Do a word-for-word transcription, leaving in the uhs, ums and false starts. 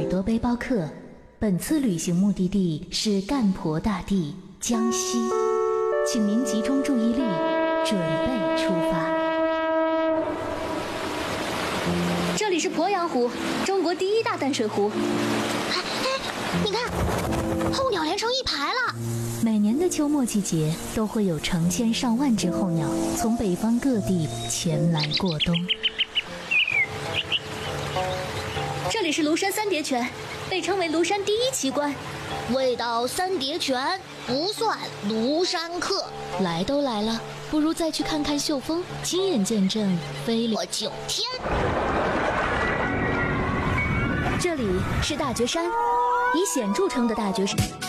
多背包客，本次旅行目的地是干婆大地江西，请您集中注意力，准备出发。 这里是鄱阳湖，中国第一大淡水湖。 哎哎，你看，候鸟连成一排了。 每年的秋末季节，都会有成千上万只候鸟从北方各地前来过冬。 这里是庐山三叠泉，被称为庐山第一奇观。 未到三叠泉不算庐山客。 来都来了，不如再去看看秀峰，亲眼见证飞流九天。 这里是大觉山，以险著称的大觉山。